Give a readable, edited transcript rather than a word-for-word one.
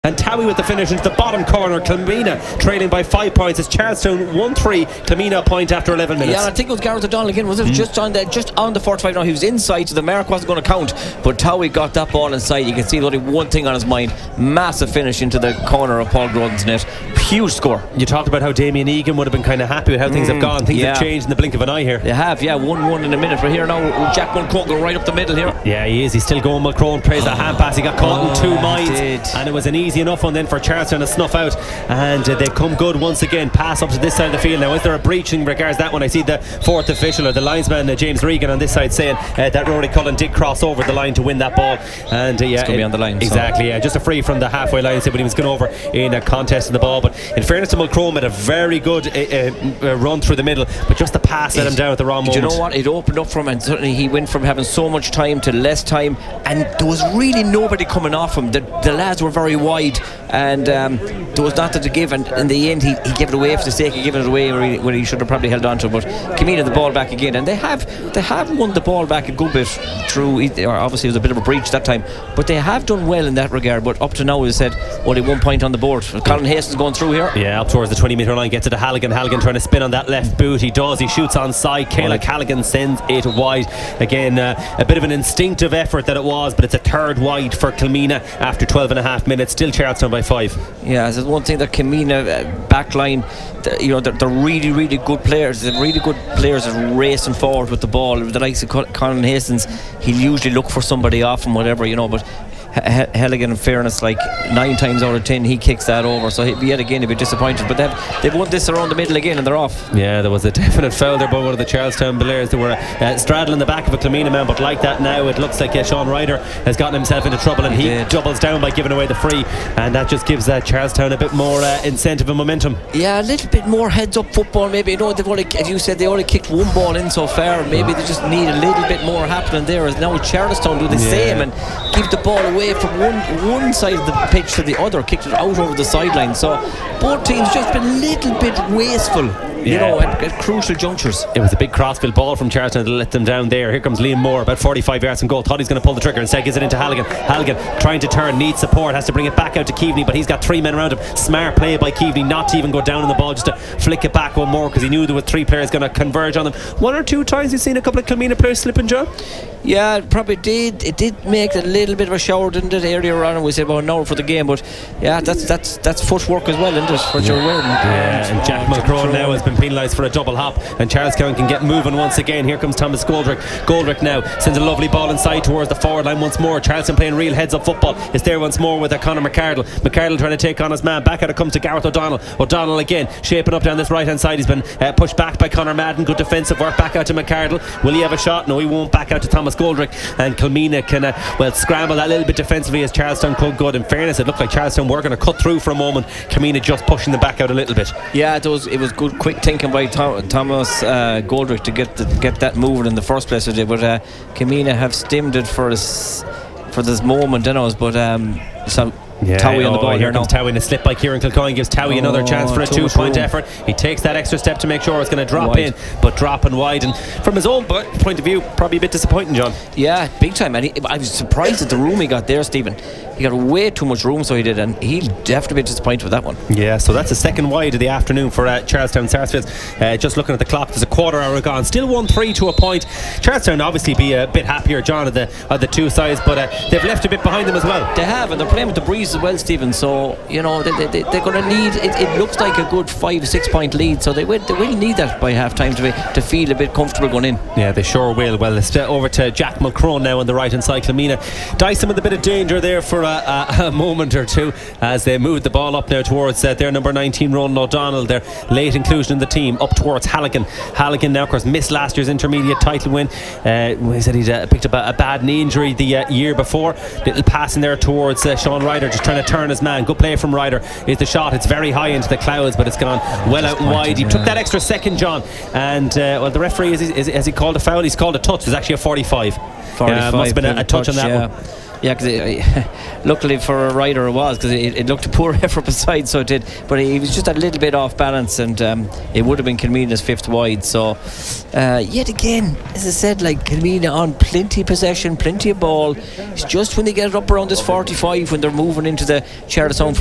And Towie with the finish into the bottom corner. Clonmena trailing by 5 points. It's Charlestown 1-3. Clonmena a point after 11 minutes. Yeah, I think it was Gareth O'Donnell again. Was it just on the 45 now? He was inside, so the mark wasn't going to count. But Towie got that ball inside. You can see only one thing on his mind: massive finish into the corner of Paul Groden's net. Huge score. You talked about how Damien Egan would have been kind of happy with how things have gone. Things have changed in the blink of an eye here. They have, 1-1 in a minute. We're here now. Jack Mulcrone going right up the middle here. Yeah, he is. He's still going. Mulcrone plays that hand pass. He got caught in two minds, and it was an easy enough one then for Charlestown to snuff out, and they come good once again. Pass up to this side of the field. Now, is there a breach in regards to that one? I see the fourth official or the linesman James Regan on this side saying that Rory Cullen did cross over the line to win that ball, and it's going to be on the line. Exactly, just a free from the halfway line, but he was going over in a contest in the ball. But in fairness to Mulcrone, had a very good run through the middle, but just the pass let him down at the wrong moment. You know what? It opened up for him, and suddenly he went from having so much time to less time, and there was really nobody coming off him. The lads were very wide, and there was nothing to give, and in the end he gave it away for the sake of giving it away where he should have probably held on to it. But Clonmena the ball back again, and they have won the ball back a good bit through, or obviously it was a bit of a breach that time, but they have done well in that regard. But up to now, as I said, only 1 point on the board. Colin Hastings going through here, up towards the 20-metre line, gets it to Halligan trying to spin on that left boot. He does, he shoots on side. Caleb Halligan sends it wide again. A bit of an instinctive effort that it was, but it's a third wide for Clonmena after 12 and a half minutes. Still Charlestown by 5. Yeah, there's one thing that Clonmena backline, they're really, really good players. They're really good players are racing forward with the ball. The likes of Colin Hastings, he'll usually look for somebody off and whatever, but Halligan, in fairness, like 9 times out of 10 he kicks that over, so yet again he'd be disappointed. But they've won this around the middle again, and they're off. Yeah, there was a definite foul there by one of the Charlestown players. They were straddling the back of a Clonmena man, but like that now it looks like Sean Ryder has gotten himself into trouble, and he doubles down by giving away the free, and that just gives Charlestown a bit more incentive and momentum. Yeah, a little bit more heads up football maybe. They've only, as you said, they only kicked one ball in so far. Maybe they just need a little bit more happening there, as now Charlestown do the same and give the ball away from one side of the pitch to the other, kicked it out over the sideline. So both teams just been a little bit wasteful, at crucial junctures. It was a big crossfield ball from Charlestown to let them down there. Here comes Liam Moore, about 45 yards from goal. Thought he's going to pull the trigger, instead gives it into Halligan. Halligan trying to turn, needs support, has to bring it back out to Keaveney, but he's got 3 men around him. Smart play by Keaveney not to even go down on the ball, just to flick it back one more, because he knew there were 3 players going to converge on them. 1 or 2 times you've seen a couple of Clonmena players slipping, John? Yeah, it probably did. It did make a little bit of a shower, didn't it, earlier on, and we said about an hour for the game, but that's footwork as well, isn't it, for your win. And Jack Mulcrone now has been penalised for a double hop, and Charlestown can get moving once again. Here comes Thomas Goldrick now sends a lovely ball inside towards the forward line once more. Charlestown playing real heads up football. It's there once more with Conor McArdle trying to take on his man. Back out it comes to Gareth O'Donnell again, shaping up down this right hand side. He's been pushed back by Conor Madden. Good defensive work. Back out to McArdle. Will he have a shot? No, he won't. Back out to Thomas Goldrick, and Clonmena can scramble that little bit defensively as Charlestown come good. In fairness, it looked like Charlestown were going to cut through for a moment. Clonmena just pushing them back out a little bit. Yeah, it was good quick thinking by Thomas Goldrick to get that moving in the first place today, but Clonmena have stemmed it for this moment, but Towie on the ball here now. Towie in a slip by Kieran Kilcoyne gives Towie another chance for a 2-point effort. He takes that extra step to make sure it's going to drop in, but dropping wide, and from his own point of view, probably a bit disappointing, John. Yeah, big time. And I was surprised at the room he got there, Stephen. He got way too much room, so he did, and he'll definitely be disappointed with that one. Yeah, so that's the second wide of the afternoon for Charlestown Sarsfields. Just looking at the clock, there's a quarter hour gone, still 1-3 to a point. Charlestown obviously be a bit happier, John, of the two sides, but they've left a bit behind them as well. They have, and they're playing with the breeze as well, Stephen, so they're going to need it looks like a good 5-6 point lead, so they will need that by half time to feel a bit comfortable going in. Yeah, they sure will. Well, it's over to Jack Mulcrone now on the right hand side. Clonmena diced him with a bit of danger there for a moment or two as they moved the ball up now towards their number 19 Ronan O'Donnell, their late inclusion in the team, up towards Halligan now, of course, missed last year's intermediate title win. He said he'd picked up a bad knee injury the year before. Little pass in there towards Sean Ryder, just trying to turn his man. Good play from Ryder. Is the shot, it's very high into the clouds, but it's gone well out and wide. He took that extra second, John, and the referee has he called a foul? He's called a touch. There's actually a 45. Must have been a touch on that one. Yeah, because luckily for a rider it was, because it looked a poor effort beside, so it did. But he was just a little bit off balance, and it would have been Kilmeena's 5th wide. So yet again, as I said, like, Kilmeena on plenty of possession, plenty of ball. It's just when they get it up around this 45, when they're moving into the Charlottetown